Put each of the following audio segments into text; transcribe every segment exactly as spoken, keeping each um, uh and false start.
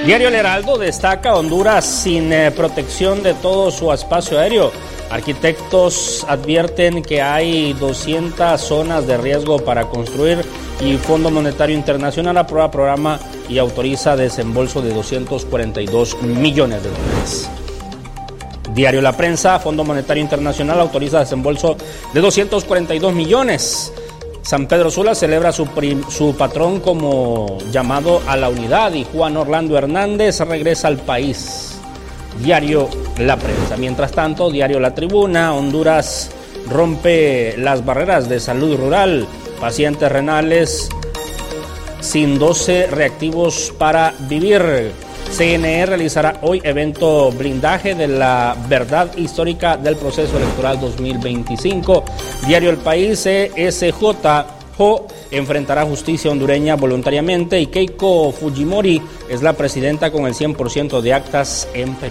Diario El Heraldo destaca Honduras sin eh, protección de todo su espacio aéreo. Arquitectos advierten que hay doscientas zonas de riesgo para construir y Fondo Monetario Internacional aprueba programa y autoriza desembolso de doscientos cuarenta y dos millones de dólares. Diario La Prensa, Fondo Monetario Internacional autoriza desembolso de doscientos cuarenta y dos millones. San Pedro Sula celebra su, prim, su patrón como llamado a la unidad y Juan Orlando Hernández regresa al país. Diario La Prensa. Mientras tanto, Diario La Tribuna, Honduras rompe las barreras de salud rural. Pacientes renales sin doce reactivos para vivir. C N E realizará hoy evento blindaje de la verdad histórica del proceso electoral dos mil veinticinco. Diario El País, C S J enfrentará justicia hondureña voluntariamente y Keiko Fujimori es la presidenta con el cien por ciento de actas en Perú.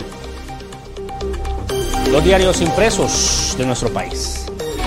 Los diarios impresos de nuestro país.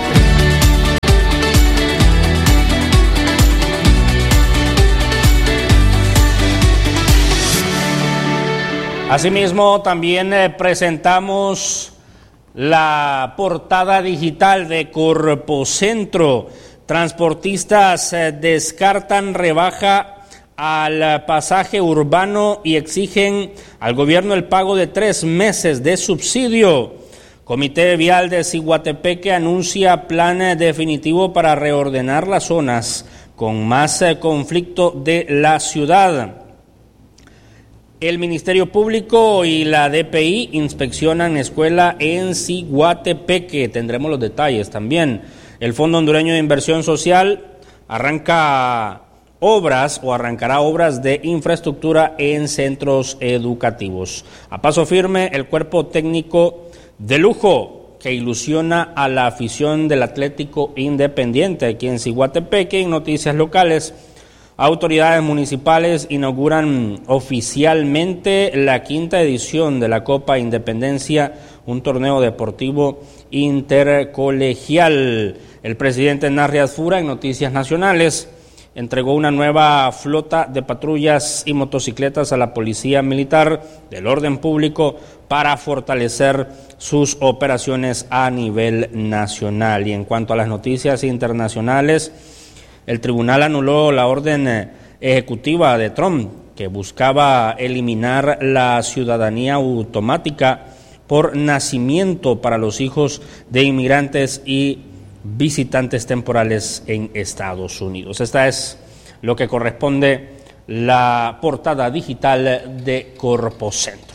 Asimismo, también eh, presentamos la portada digital de Corpocentro. Transportistas eh, descartan rebaja al pasaje urbano y exigen al gobierno el pago de tres meses de subsidio. Comité Vial de Ciguatepeque anuncia plan definitivo para reordenar las zonas con más eh, conflicto de la ciudad. El Ministerio Público y la D P I inspeccionan escuela en Ciguatepeque. Tendremos los detalles también. El Fondo Hondureño de Inversión Social arranca obras o arrancará obras de infraestructura en centros educativos. A paso firme, el cuerpo técnico de lujo que ilusiona a la afición del Atlético Independiente aquí en Ciguatepeque. En noticias locales, autoridades municipales inauguran oficialmente la quinta edición de la Copa Independencia, un torneo deportivo intercolegial. El presidente Narrias Fura, en noticias nacionales, entregó una nueva flota de patrullas y motocicletas a la Policía Militar del Orden Público para fortalecer sus operaciones a nivel nacional. Y en cuanto a las noticias internacionales, el tribunal anuló la orden ejecutiva de Trump que buscaba eliminar la ciudadanía automática por nacimiento para los hijos de inmigrantes y visitantes temporales en Estados Unidos. Esta es lo que corresponde la portada digital de Corpocentro.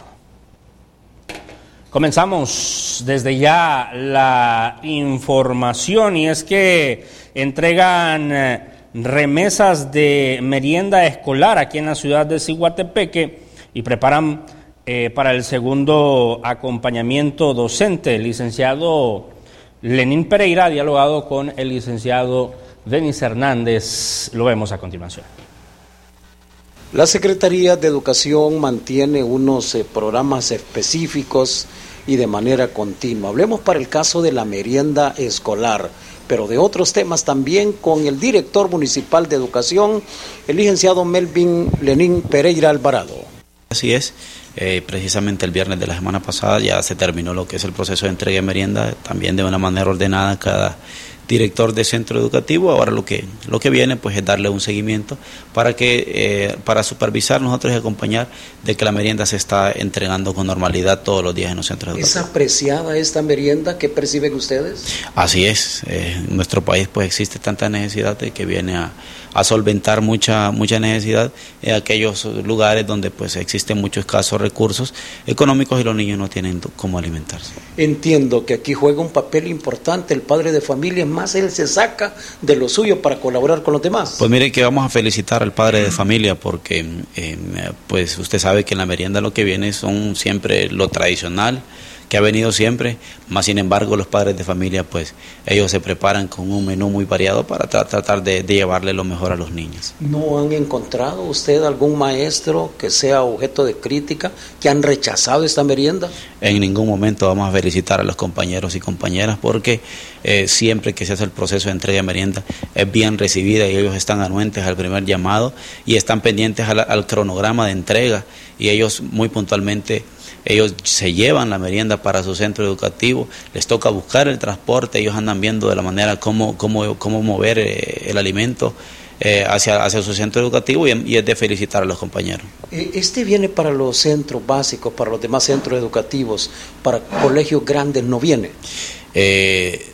Comenzamos desde ya la información y es que entregan remesas de merienda escolar aquí en la ciudad de Ciguatepeque y preparan eh, para el segundo acompañamiento docente. El licenciado Lenín Pereira ha dialogado con el licenciado Denis Hernández. Lo vemos a continuación. La Secretaría de Educación mantiene unos eh, programas específicos y de manera continua. Hablemos para el caso de la merienda escolar, pero de otros temas también con el director municipal de educación, el licenciado Melvin Lenín Pereira Alvarado. Así es, eh, precisamente el viernes de la semana pasada ya se terminó lo que es el proceso de entrega de merienda, también de una manera ordenada cada director de centro educativo. Ahora lo que lo que viene pues es darle un seguimiento para que eh, para supervisar nosotros y acompañar de que la merienda se está entregando con normalidad todos los días en los centros educativos. ¿Es apreciada esta merienda que perciben ustedes? Así es, eh, en nuestro país pues existe tanta necesidad de que viene a, a solventar mucha mucha necesidad en aquellos lugares donde pues existen muchos escasos recursos económicos y los niños no tienen cómo alimentarse. Entiendo que aquí juega un papel importante el padre de familia, más él se saca de lo suyo para colaborar con los demás. Pues mire que vamos a felicitar al padre de familia porque eh, pues usted sabe que en la merienda lo que viene son siempre lo tradicional que ha venido siempre, más sin embargo los padres de familia pues ellos se preparan con un menú muy variado para tra- tratar de, de llevarle lo mejor a los niños. ¿No han encontrado usted algún maestro que sea objeto de crítica, que han rechazado esta merienda? En ningún momento vamos a felicitar a los compañeros y compañeras porque eh, siempre que se hace el proceso de entrega de merienda es bien recibida y ellos están anuentes al primer llamado y están pendientes al, al cronograma de entrega y ellos muy puntualmente, ellos se llevan la merienda para su centro educativo, les toca buscar el transporte, ellos andan viendo de la manera cómo, cómo, cómo mover eh, el alimento eh, hacia, hacia su centro educativo, y, y es de felicitar a los compañeros. Este viene para los centros básicos, para los demás centros educativos, para colegios grandes no viene. Eh,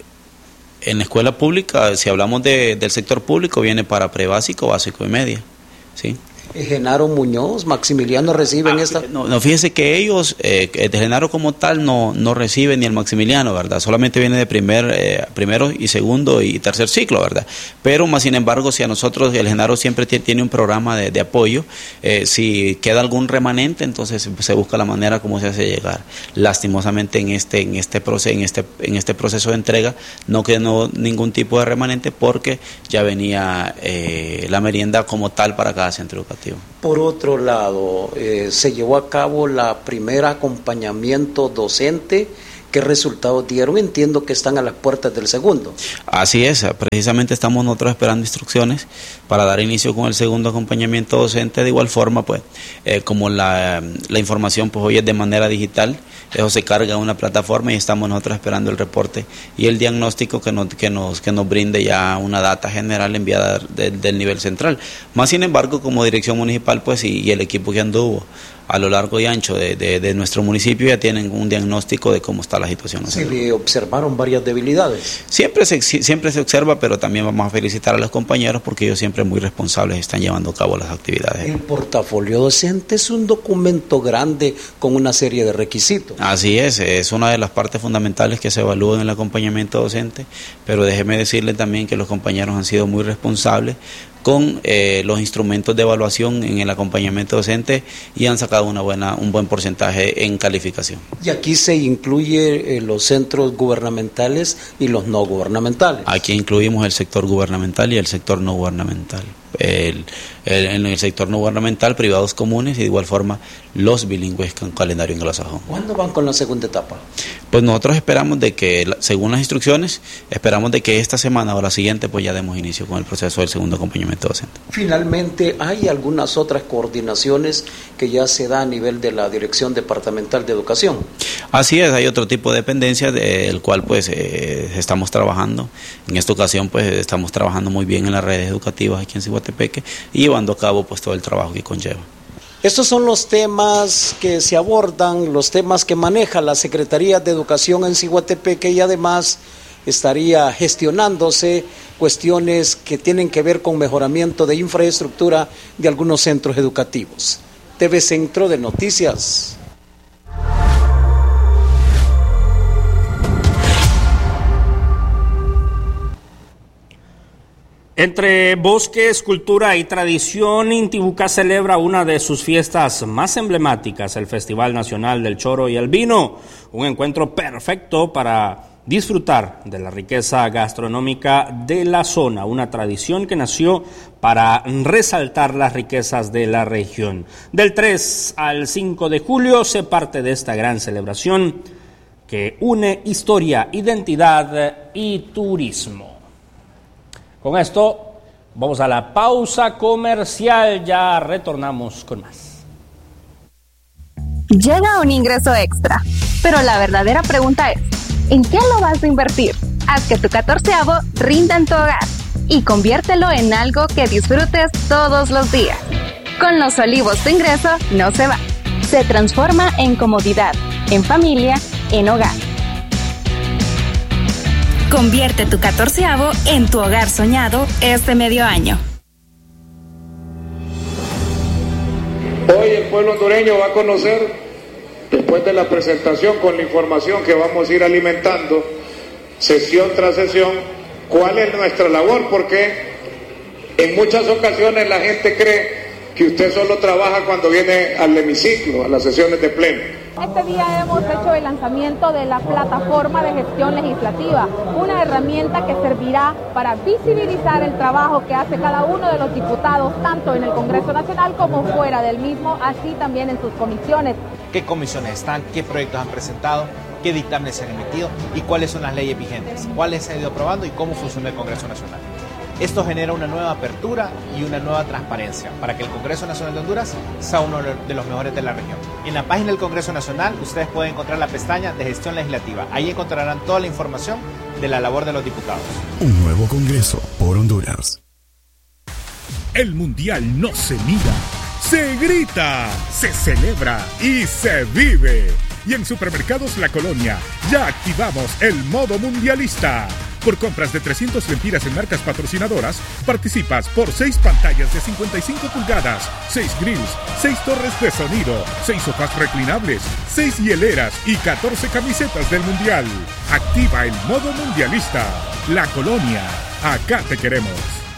en la escuela pública, si hablamos de, del sector público, viene para prebásico, básico y media, ¿sí? Genaro Muñoz, Maximiliano reciben ah, esta... No, no, fíjese que ellos, eh, de Genaro como tal, no, no reciben ni el Maximiliano, ¿verdad? Solamente viene de primer, eh, primero y segundo y tercer ciclo, ¿verdad? Pero más sin embargo, si a nosotros, el Genaro siempre tiene un programa de, de apoyo, eh, si queda algún remanente, entonces se busca la manera como se hace llegar. Lastimosamente en este, en este proceso, en este, en este proceso de entrega, no quedó ningún tipo de remanente porque ya venía eh, la merienda como tal para cada centro educativo. Por otro lado, eh, se llevó a cabo la primera acompañamiento docente. ¿Qué resultados dieron? Entiendo que están a las puertas del segundo. Así es, precisamente estamos nosotros esperando instrucciones para dar inicio con el segundo acompañamiento docente. De igual forma, pues, eh, como la, la información pues hoy es de manera digital, eso se carga en una plataforma y estamos nosotros esperando el reporte y el diagnóstico que nos, que nos, que nos brinde ya una data general enviada de, del nivel central. Más sin embargo, como dirección municipal, pues, y, y el equipo que anduvo a lo largo y ancho de, de, de nuestro municipio ya tienen un diagnóstico de cómo está la situación. Sí, observaron varias debilidades. Siempre se, siempre se observa, pero también vamos a felicitar a los compañeros porque ellos siempre muy responsables están llevando a cabo las actividades. El portafolio docente es un documento grande con una serie de requisitos. Así es, es una de las partes fundamentales que se evalúan en el acompañamiento docente, pero déjeme decirle también que los compañeros han sido muy responsables con eh, los instrumentos de evaluación en el acompañamiento docente y han sacado una buena, un buen porcentaje en calificación. Y aquí se incluye eh, los centros gubernamentales y los no gubernamentales. Aquí incluimos el sector gubernamental y el sector no gubernamental. El, el, en el sector no gubernamental, privados comunes y de igual forma los bilingües con calendario anglosajón. ¿Cuándo van con la segunda etapa? Pues nosotros esperamos de que, según las instrucciones, esperamos de que esta semana o la siguiente pues ya demos inicio con el proceso del segundo acompañamiento docente. Finalmente, ¿hay algunas otras coordinaciones que ya se da a nivel de la Dirección Departamental de Educación? Así es, hay otro tipo de dependencia del cual pues eh, estamos trabajando. En esta ocasión pues estamos trabajando muy bien en las redes educativas aquí en Ciguatepeque y llevando a cabo pues todo el trabajo que conlleva. Estos son los temas que se abordan, los temas que maneja la Secretaría de Educación en Ciguatepeque y además estaría gestionándose cuestiones que tienen que ver con mejoramiento de infraestructura de algunos centros educativos. T V Centro de Noticias. Entre bosques, cultura y tradición, Intibucá celebra una de sus fiestas más emblemáticas, el Festival Nacional del Choro y el Vino, un encuentro perfecto para disfrutar de la riqueza gastronómica de la zona, una tradición que nació para resaltar las riquezas de la región. Del tres al cinco de julio se parte de esta gran celebración que une historia, identidad y turismo. Con esto vamos a la pausa comercial, ya retornamos con más. Llega un ingreso extra, pero la verdadera pregunta es, ¿en qué lo vas a invertir? Haz que tu catorceavo rinda en tu hogar y conviértelo en algo que disfrutes todos los días. Con Los Olivos tu ingreso no se va, se transforma en comodidad, en familia, en hogar. Convierte tu catorceavo en tu hogar soñado este medio año. Hoy el pueblo hondureño va a conocer, después de la presentación con la información que vamos a ir alimentando, sesión tras sesión, cuál es nuestra labor, porque en muchas ocasiones la gente cree que usted solo trabaja cuando viene al hemiciclo, a las sesiones de pleno. Este día hemos hecho el lanzamiento de la plataforma de gestión legislativa, una herramienta que servirá para visibilizar el trabajo que hace cada uno de los diputados, tanto en el Congreso Nacional como fuera del mismo, así también en sus comisiones. ¿Qué comisiones están? ¿Qué proyectos han presentado? ¿Qué dictámenes se han emitido? ¿Y cuáles son las leyes vigentes? ¿Cuáles se han ido aprobando y cómo funciona el Congreso Nacional? Esto genera una nueva apertura y una nueva transparencia para que el Congreso Nacional de Honduras sea uno de los mejores de la región. En la página del Congreso Nacional ustedes pueden encontrar la pestaña de gestión legislativa. Ahí encontrarán toda la información de la labor de los diputados. Un nuevo Congreso por Honduras. El Mundial no se mira, se grita, se celebra y se vive. Y en Supermercados La Colonia ya activamos el modo mundialista. Por compras de trescientas lempiras en marcas patrocinadoras, participas por seis pantallas de cincuenta y cinco pulgadas, seis grills, seis torres de sonido, seis sofás reclinables, seis hieleras y catorce camisetas del Mundial. Activa el modo mundialista. La Colonia, acá te queremos.